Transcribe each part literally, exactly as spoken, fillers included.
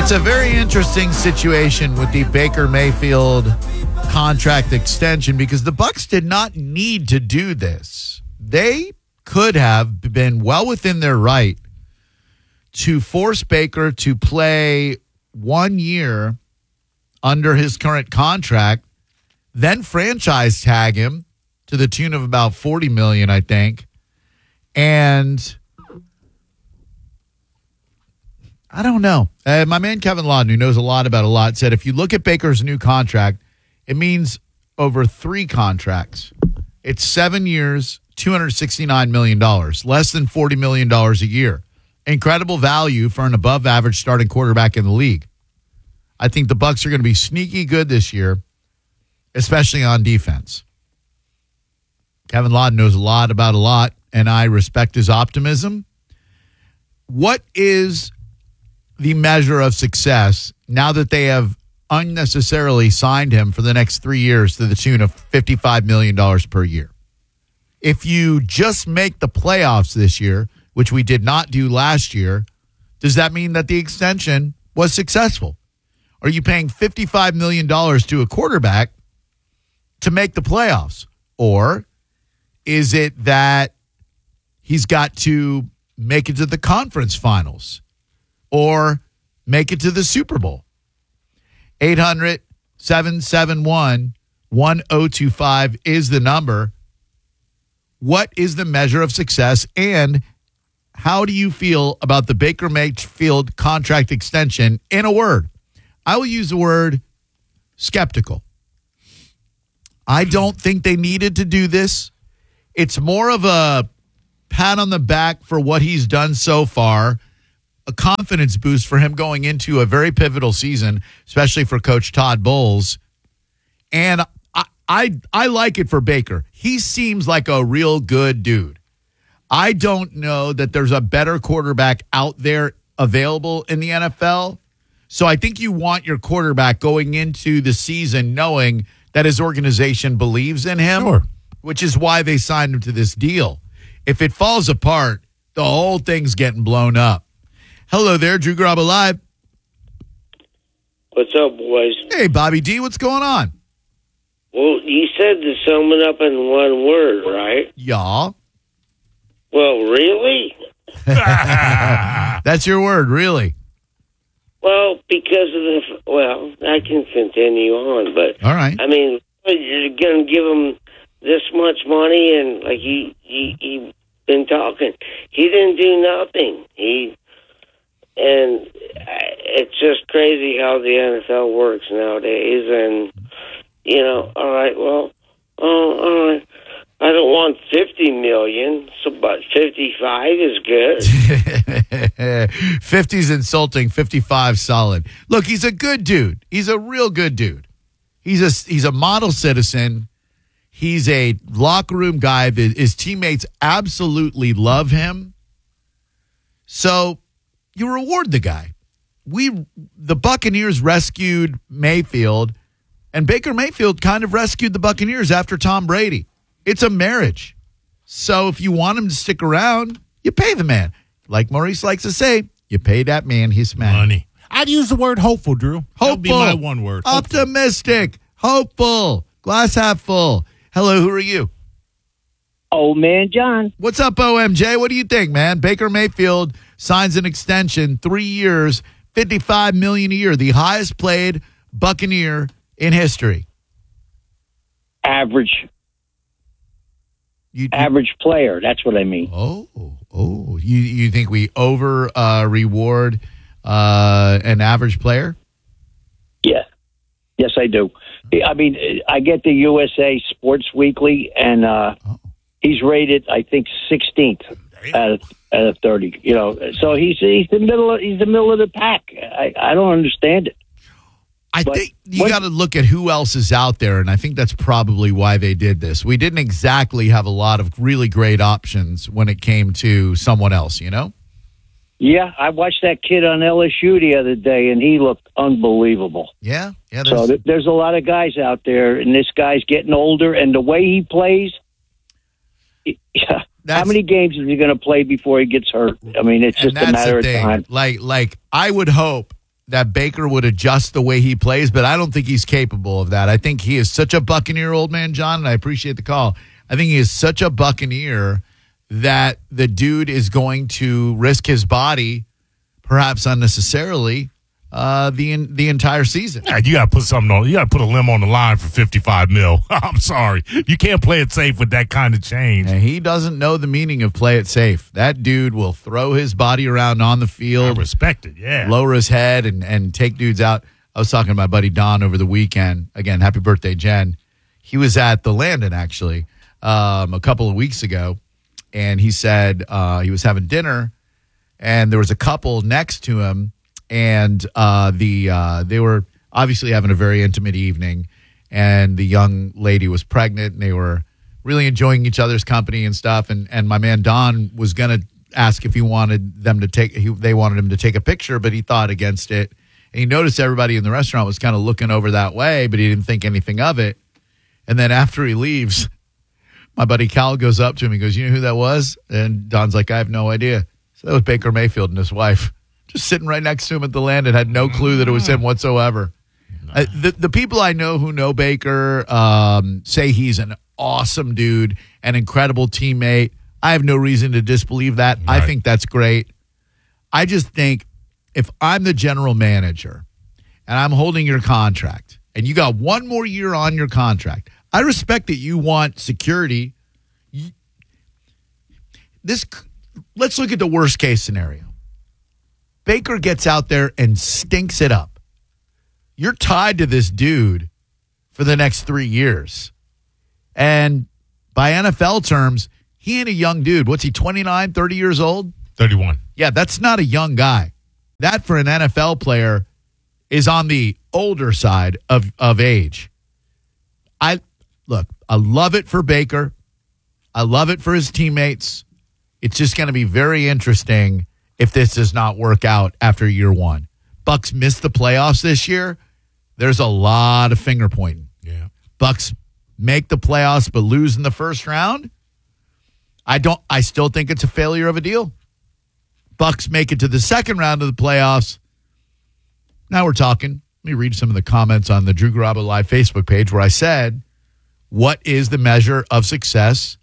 It's a very interesting situation with the Baker Mayfield contract extension because the Bucs did not need to do this. They could have been well within their right to force Baker to play one year under his current contract, then franchise tag him to the tune of about forty million dollars, I think. And I don't know. Uh, my man Kevin Lawton, who knows a lot about a lot, said if you look at Baker's new contract, it means over three contracts. It's seven years, two hundred sixty-nine million dollars, less than forty million dollars a year. Incredible value for an above-average starting quarterback in the league. I think the Bucs are going to be sneaky good this year, especially on defense. Kevin Lawton knows a lot about a lot, and I respect his optimism. What is the measure of success now that they have unnecessarily signed him for the next three years to the tune of fifty-five million dollars per year? If you just make the playoffs this year, which we did not do last year, does that mean that the extension was successful? Are you paying fifty-five million dollars to a quarterback to make the playoffs? Or is it that he's got to make it to the conference finals or make it to the Super Bowl? eight hundred, seven seven one, one oh two five is the number. What is the measure of success, and how do you feel about the Baker Mayfield contract extension? In a word, I will use the word skeptical. I don't think they needed to do this. It's more of a pat on the back for what he's done so far, a confidence boost for him going into a very pivotal season, especially for Coach Todd Bowles. And I, I, I like it for Baker. He seems like a real good dude. I don't know that there's a better quarterback out there available in the N F L. So I think you want your quarterback going into the season knowing that his organization believes in him, Sure. which is why they signed him to this deal. If it falls apart, the whole thing's getting blown up. Hello there, Drew Garabo Live. What's up, boys? Hey, Bobby D, what's going on? Well, you said to sum it up in one word, right? Y'all. Well, really? That's your word, really? Well, because of the... Well, I can continue on, but... All right. I mean, you're going to give him this much money, and like he, he, he been talking. He didn't do nothing. He... And it's just crazy how the N F L works nowadays. And, you know, all right, well, uh, all right. I don't want fifty million, so but fifty-five is good. fifty's insulting, fifty-five solid. Look, he's a good dude. He's a real good dude. He's a he's a model citizen. He's a locker room guy that his teammates absolutely love him. So you reward the guy. We the Buccaneers rescued Mayfield, and Baker Mayfield kind of rescued the Buccaneers after Tom Brady. It's a marriage. So if you want him to stick around, you pay the man. Like Maurice likes to say, you pay that man his man. Money. I'd use the word hopeful, Drew. That would be Hopeful. my one word. Hopeful. Optimistic. Hopeful. Glass half full. Hello, who are you? Old man John. What's up, O M J? What do you think, man? Baker Mayfield signs an extension, three years, fifty-five million dollars a year, the highest paid Buccaneer in history. Average. You, Average player. That's what I mean. Oh, oh. You you think we over uh, reward uh, an average player? Yeah. Yes, I do. I mean, I get the U S A Sports Weekly, and uh, Oh. he's rated, I think, sixteenth out of, out of thirty. You know, so he's he's the middle. Of, he's the middle of the pack. I, I don't understand it. I But think you what- got to look at who else is out there, and I think that's probably why they did this. We didn't exactly have a lot of really great options when it came to someone else, you know? Yeah, I watched that kid on L S U the other day, and he looked unbelievable. Yeah, yeah. So there's- th- there's a lot of guys out there, and this guy's getting older, and the way he plays, he- how That's- many games is he going to play before he gets hurt? I mean, it's and just a that's matter the of thing. time. Like, like I would hope that Baker would adjust the way he plays, but I don't think he's capable of that. I think he is such a Buccaneer, old man John, and I appreciate the call. I think he is such a Buccaneer that the dude is going to risk his body, perhaps unnecessarily, uh, the the entire season. Yeah, you got to put something on. You got to put a limb on the line for fifty-five mil. I'm sorry, you can't play it safe with that kind of change. And he doesn't know the meaning of play it safe. That dude will throw his body around on the field, I respect it. Yeah, lower his head and and take dudes out. I was talking to my buddy Don over the weekend. Again, happy birthday, Jen. He was at the Landon actually um, a couple of weeks ago, and he said uh, he was having dinner, and there was a couple next to him. And uh, the uh, they were obviously having a very intimate evening, and the young lady was pregnant, and they were really enjoying each other's company and stuff. And and my man Don was gonna ask if he wanted them to take he, they wanted him to take a picture, but he thought against it. And he noticed everybody in the restaurant was kind of looking over that way, but he didn't think anything of it. And then after he leaves, my buddy Cal goes up to him. He goes, "You know who that was?" And Don's like, "I have no idea." So that was Baker Mayfield and his wife. Just sitting right next to him at the land and had no clue that it was him whatsoever. Uh, the the people I know who know Baker um, say he's an awesome dude, an incredible teammate. I have no reason to disbelieve that. Right. I think that's great. I just think if I'm the general manager and I'm holding your contract and you got one more year on your contract, I respect that you want security. This, let's look at the worst case scenario. Baker gets out there and stinks it up. You're tied to this dude for the next three years. And by N F L terms, he ain't a young dude. What's he, twenty-nine, thirty years old? thirty-one. Yeah, that's not a young guy. That for an N F L player is on the older side of, of age. I look, I love it for Baker. I love it for his teammates. It's just going to be very interesting if this does not work out after year one. Bucks missed the playoffs this year. There's a lot of finger pointing. Yeah. Bucks make the playoffs but lose in the first round. I don't I still think it's a failure of a deal. Bucks make it to the second round of the playoffs. Now we're talking. Let me read some of the comments on the Drew Garabo Live Facebook page where I said, what is the measure of success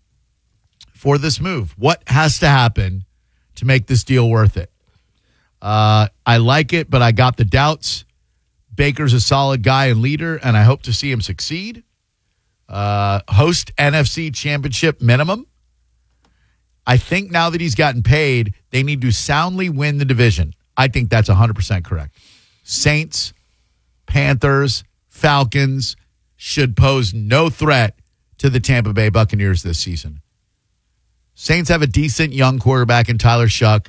for this move? What has to happen to make this deal worth it? Uh, I like it, but I got the doubts. Baker's a solid guy and leader, and I hope to see him succeed. Uh, host N F C Championship minimum. I think now that he's gotten paid, they need to soundly win the division. I think that's one hundred percent correct. Saints, Panthers, Falcons should pose no threat to the Tampa Bay Buccaneers this season. Saints have a decent young quarterback in Tyler Shuck.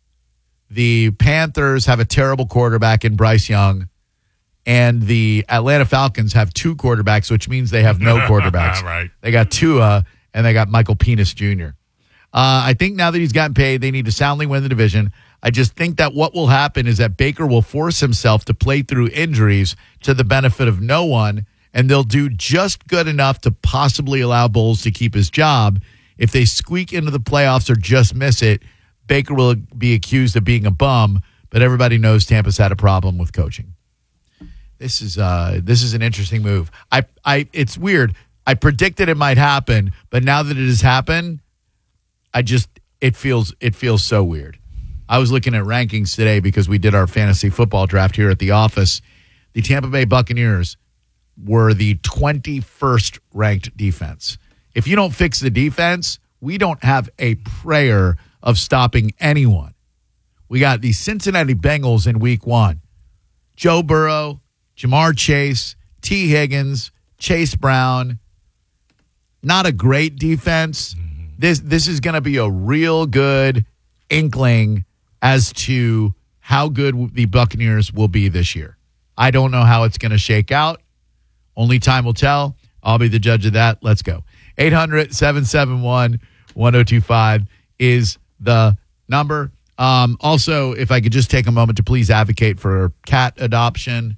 The Panthers have a terrible quarterback in Bryce Young. And the Atlanta Falcons have two quarterbacks, which means they have no quarterbacks. Right. They got Tua, and they got Michael Penix Junior Uh, I think now that he's gotten paid, they need to soundly win the division. I just think that what will happen is that Baker will force himself to play through injuries to the benefit of no one, and they'll do just good enough to possibly allow Bowles to keep his job. If they squeak into the playoffs or just miss it, Baker will be accused of being a bum, but everybody knows Tampa's had a problem with coaching. This is uh, this is an interesting move. I, I, it's weird. I predicted it might happen, but now that it has happened, I just it feels it feels so weird. I was looking at rankings today because we did our fantasy football draft here at the office. The Tampa Bay Buccaneers were the twenty-first ranked defense. If you don't fix the defense, we don't have a prayer of stopping anyone. We got the Cincinnati Bengals in week one. Joe Burrow, Jamar Chase, T. Higgins, Chase Brown. Not a great defense. Mm-hmm. This this is going to be a real good inkling as to how good the Buccaneers will be this year. I don't know how it's going to shake out. Only time will tell. I'll be the judge of that. Let's go. eight hundred, seven seven one, one oh two five is the number. Um, also, if I could just take a moment to please advocate for cat adoption.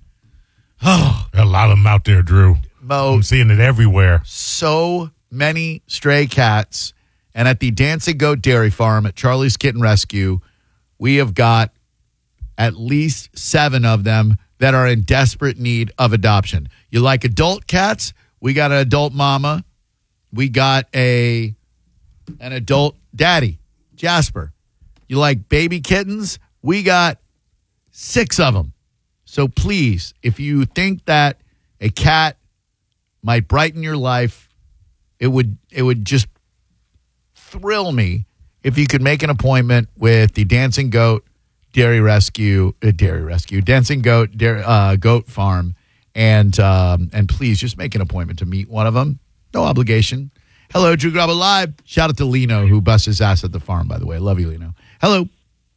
Oh, a lot of them out there, Drew. Mo, I'm seeing it everywhere. So many stray cats. And at the Dancing Goat Dairy Farm at Charlie's Kitten Rescue, we have got at least seven of them that are in desperate need of adoption. You like adult cats? We got an adult mama. We got a an adult daddy, Jasper. You like baby kittens? We got six of them. So please, if you think that a cat might brighten your life, it would it would just thrill me if you could make an appointment with the Dancing Goat Dairy Rescue, uh, Dairy Rescue, Dancing Goat Dairy, uh, Goat Farm, and um, and please just make an appointment to meet one of them. No obligation. Hello, Drew Garabo Live. Shout out to Lino, who busts his ass at the farm, by the way. I love you, Lino. Hello.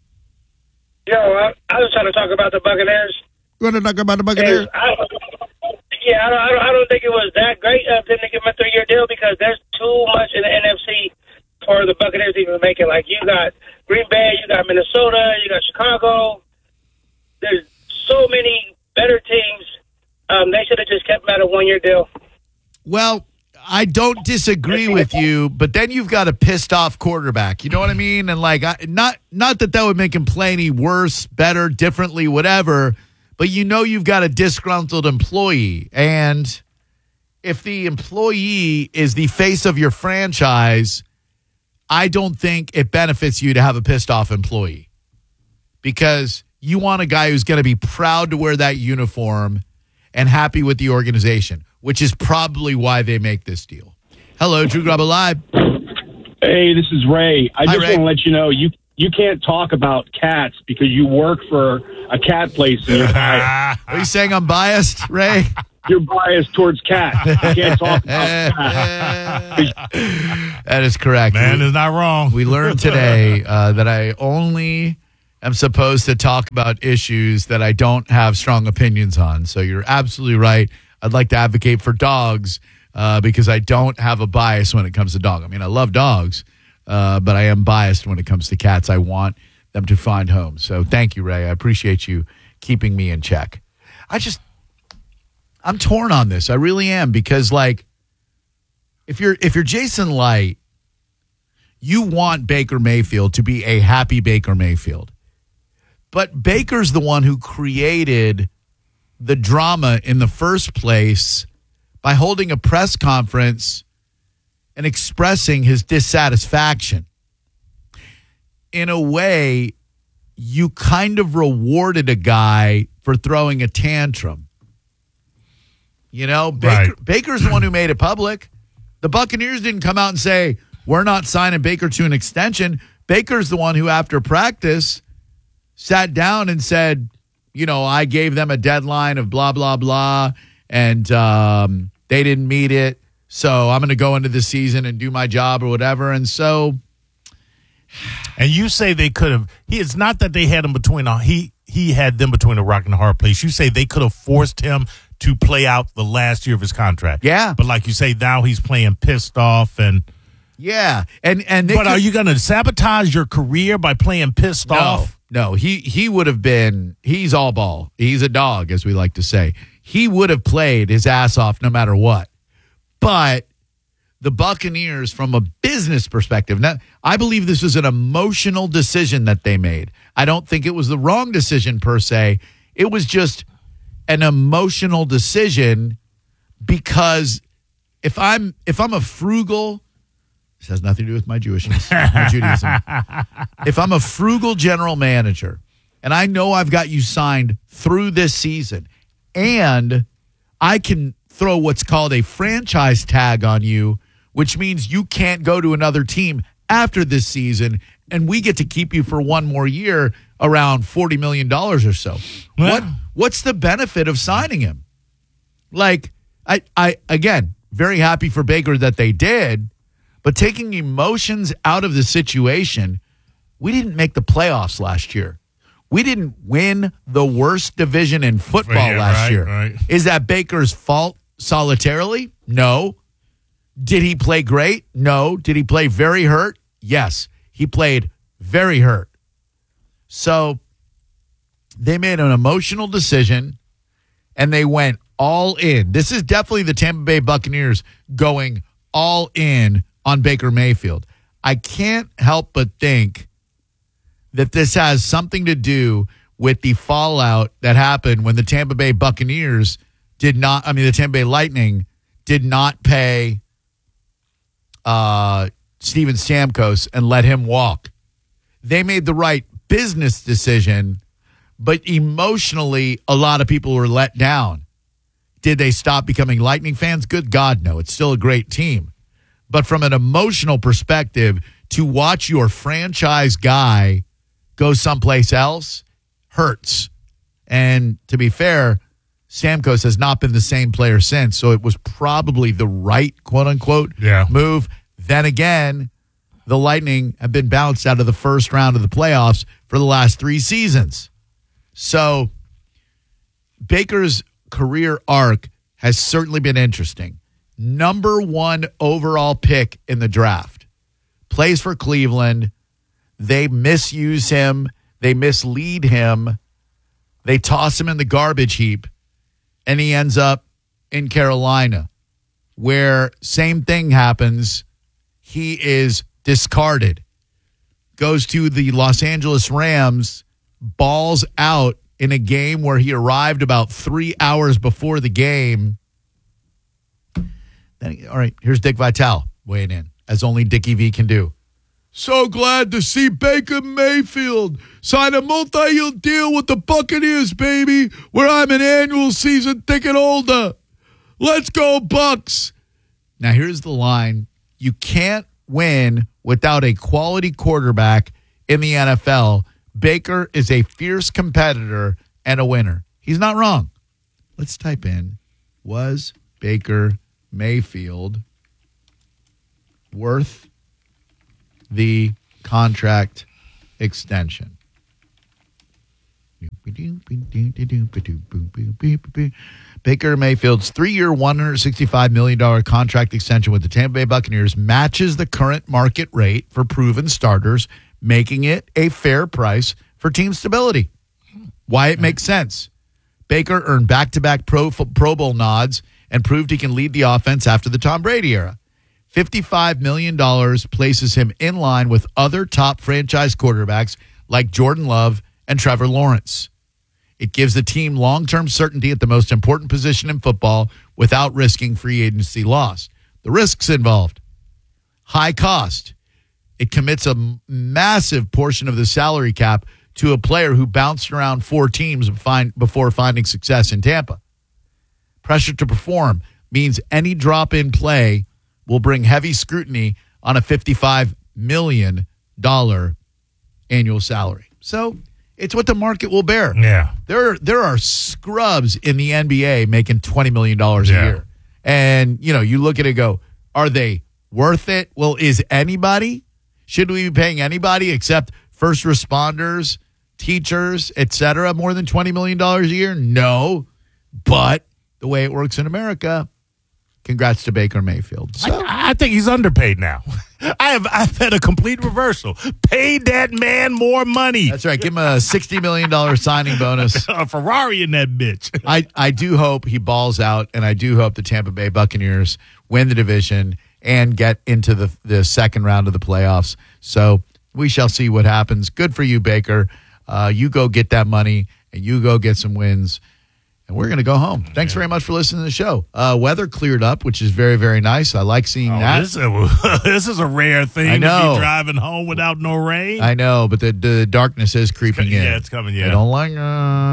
Yo, I, I was trying to talk about the Buccaneers. You want to talk about the Buccaneers? I, yeah, I don't, I don't, I don't think it was that great of them to give them a three-year deal because there's too much in the N F C for the Buccaneers to even make it. Like, you got Green Bay, you got Minnesota, you got Chicago. There's so many better teams. Um, they should have just kept them at a one-year deal. Well, I don't disagree with you, but then you've got a pissed off quarterback. You know what I mean? And like, I, not not that that would make him play any worse, better, differently, whatever. But you know you've got a disgruntled employee, and if the employee is the face of your franchise, I don't think it benefits you to have a pissed off employee because you want a guy who's going to be proud to wear that uniform and happy with the organization, which is probably why they make this deal. Hello, Drew Garabo Live. Hey, this is Ray. I Hi, just Ray. want to let you know you you can't talk about cats because you work for a cat place and you're biased. Are you saying I'm biased, Ray? You're biased towards cats. You can't talk about cats. That is correct. Man we, is not wrong. we learned today uh, that I only am supposed to talk about issues that I don't have strong opinions on. So you're absolutely right. I'd like to advocate for dogs uh, because I don't have a bias when it comes to dogs. I mean, I love dogs, uh, but I am biased when it comes to cats. I want them to find homes. So thank you, Ray. I appreciate you keeping me in check. I just, I'm torn on this. I really am because, like, if you're if you're Jason Light, you want Baker Mayfield to be a happy Baker Mayfield. But Baker's the one who created the drama in the first place by holding a press conference and expressing his dissatisfaction. In a way, you kind of rewarded a guy for throwing a tantrum. You know, Baker, Right. Baker's the one who made it public. The Buccaneers didn't come out and say, we're not signing Baker to an extension. Baker's the one who, after practice, sat down and said, you know, I gave them a deadline of blah, blah, blah, and um, they didn't meet it. So I'm going to go into the season and do my job or whatever. And so, And you say they could have. He it's not that they had him between a he he had them between a rock and a hard place. You say they could have forced him to play out the last year of his contract. Yeah. But like you say, now he's playing pissed off and. yeah. And, and they But could- are you going to sabotage your career by playing pissed No, off? no, he he would have been. He's all ball. He's a dog, as we like to say. He would have played his ass off no matter what. But the Buccaneers, from a business perspective, now, I believe this was an emotional decision that they made. I don't think it was the wrong decision per se. It was just an emotional decision because if I'm if I'm a frugal. This has nothing to do with my Jewishness, my Judaism. If I'm a frugal general manager and I know I've got you signed through this season and I can throw what's called a franchise tag on you, which means you can't go to another team after this season and we get to keep you for one more year around forty million dollars or so. Well- What what's the benefit of signing him? Like, I, I again, very happy for Baker that they did. But taking emotions out of the situation, we didn't make the playoffs last year. We didn't win the worst division in football Yeah, last right, year. right. Is that Baker's fault solitarily? No. Did he play great? No. Did he play very hurt? Yes. He played very hurt. So they made an emotional decision and they went all in. This is definitely the Tampa Bay Buccaneers going all in on Baker Mayfield. I can't help but think that this has something to do with the fallout that happened when the Tampa Bay Buccaneers did not, I mean, the Tampa Bay Lightning did not pay uh, Steven Stamkos and let him walk. They made the right business decision, but emotionally, a lot of people were let down. Did they stop becoming Lightning fans? Good God, no. It's still a great team. But from an emotional perspective, to watch your franchise guy go someplace else hurts. And to be fair, Stamkos has not been the same player since, so it was probably the right quote-unquote yeah. move. Then again, the Lightning have been bounced out of the first round of the playoffs for the last three seasons. So Baker's career arc has certainly been interesting. Number one overall pick in the draft. Plays for Cleveland. They misuse him. They mislead him. They toss him in the garbage heap. And he ends up in Carolina, where same thing happens. He is discarded. Goes to the Los Angeles Rams, balls out in a game where he arrived about three hours before the game. Then, all right, here's Dick Vitale weighing in, as only Dickie V can do. So glad to see Baker Mayfield sign a multi-year deal with the Buccaneers, baby, where I'm an annual season ticket holder. Let's go, Bucks. Now, here's the line. You can't win without a quality quarterback in the N F L. Baker is a fierce competitor and a winner. He's not wrong. Let's type in, was Baker Mayfield worth the contract extension? Baker Mayfield's three-year, one hundred sixty-five million dollars contract extension with the Tampa Bay Buccaneers matches the current market rate for proven starters, making it a fair price for team stability. Why it makes sense. Baker earned back-to-back Pro, Pro Bowl nods and proved he can lead the offense after the Tom Brady era. fifty-five million dollars places him in line with other top franchise quarterbacks like Jordan Love and Trevor Lawrence. It gives the team long-term certainty at the most important position in football without risking free agency loss. The risks involved: high cost. It commits a massive portion of the salary cap to a player who bounced around four teams before finding success in Tampa. Pressure to perform means any drop-in play will bring heavy scrutiny on a fifty-five million dollars annual salary. So it's what the market will bear. Yeah. There, there are scrubs in the N B A making twenty million dollars yeah. a year. And, you know, you look at it and go, are they worth it? Well, is anybody? Should we be paying anybody except first responders, teachers, et cetera, more than twenty million dollars a year? No. But the way it works in America, congrats to Baker Mayfield. So, I, I think he's underpaid now. I have I've had a complete reversal. Pay that man more money. That's right. Give him a sixty million dollars signing bonus. A Ferrari in that bitch. I, I do hope he balls out, and I do hope the Tampa Bay Buccaneers win the division and get into the, the second round of the playoffs. So we shall see what happens. Good for you, Baker. Uh, you go get that money, and you go get some wins. And we're going to go home. Thanks very much for listening to the show. Uh, weather cleared up, which is very, very nice. I like seeing oh, that. This is, a, this is a rare thing I know. to be driving home without no rain. I know, but the, the darkness is creeping in. Yeah, it's coming, yeah. I don't like it.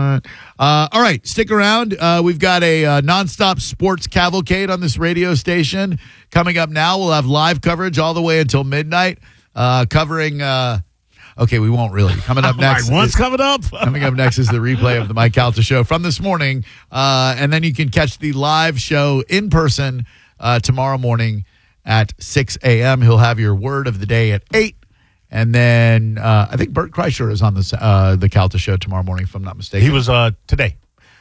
Uh, all right, stick around. Uh, we've got a uh, nonstop sports cavalcade on this radio station. Coming up now, we'll have live coverage all the way until midnight, uh, covering... Uh, Okay, we won't really. Coming up next. Right, what's coming up? Coming up next is the replay of the Mike Calta show from this morning. Uh, and then you can catch the live show in person uh, tomorrow morning at six a.m. He'll have your word of the day at eight. And then uh, I think Bert Kreischer is on the, uh, the Calta show tomorrow morning, if I'm not mistaken. He was uh, today.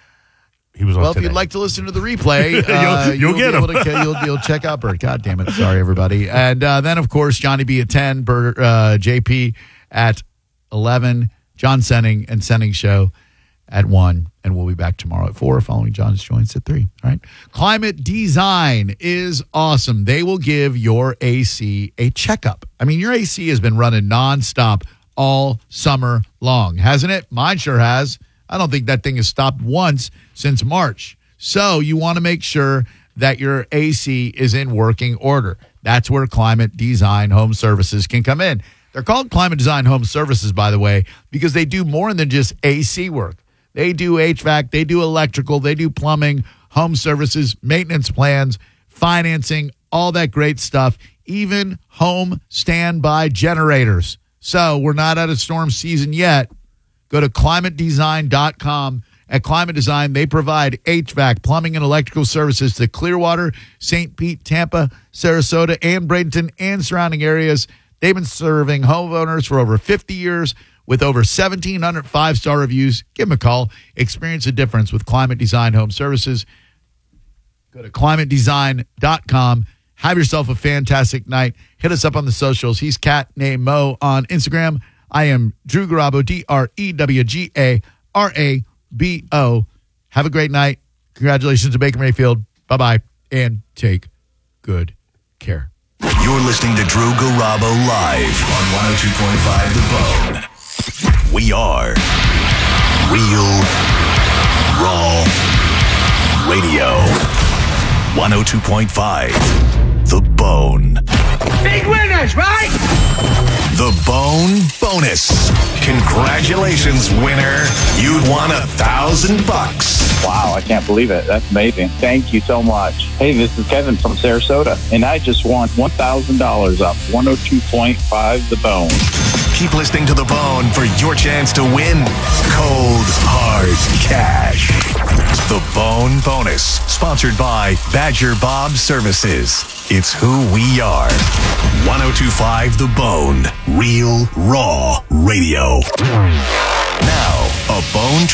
He was on well, today. if you'd like to listen to the replay, uh, you'll, you'll, you'll get him. To, you'll, you'll check out Bert. God damn it. Sorry, everybody. And uh, then, of course, Johnny B at ten, Bert, uh, J P at eleven, John Senning and Senning Show at one, and we'll be back tomorrow at four, following John's joints at three. All right. Climate Design is awesome. They will give your A C a checkup. I mean, your A C has been running nonstop all summer long, hasn't it? Mine sure has. I don't think that thing has stopped once since March. So you want to make sure that your A C is in working order. That's where Climate Design Home Services can come in. They're called Climate Design Home Services, by the way, because they do more than just A C work. They do H V A C, they do electrical, they do plumbing, home services, maintenance plans, financing, all that great stuff, even home standby generators. So we're not out of storm season yet. Go to climate design dot com. At Climate Design, they provide H V A C, plumbing, and electrical services to Clearwater, Saint Pete, Tampa, Sarasota, and Bradenton, and surrounding areas. They've been serving homeowners for over fifty years with over seventeen hundred five-star reviews. Give them a call. Experience a difference with Climate Design Home Services. Go to climate design dot com. Have yourself a fantastic night. Hit us up on the socials. He's Cat Named Mo on Instagram. I am Drew Garabo, D R E W G A R A B O. Have a great night. Congratulations to Baker Mayfield. Bye-bye, and take good care. You're listening to Drew Garabo live on one oh two point five The Bone. We are Real Raw Radio. one oh two point five The Bone. Big winners, right? The Bone Bonus. Congratulations, winner. You'd won a thousand bucks. Wow, I can't believe it. That's amazing. Thank you so much. Hey, this is Kevin from Sarasota, and I just won one thousand dollars off one oh two point five The Bone. Keep listening to The Bone for your chance to win cold, hard cash. The Bone Bonus, sponsored by Badger Bob Services. It's who we are. one oh two point five The Bone, Real Raw Radio. Now, a Bone